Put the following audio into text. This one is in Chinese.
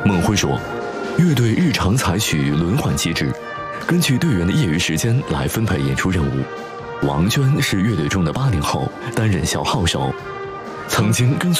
孟辉说，乐队日常采取轮换机制，根据队员的业余时间来分配演出任务。王娟是乐队中的80后，担任小号手，曾经跟随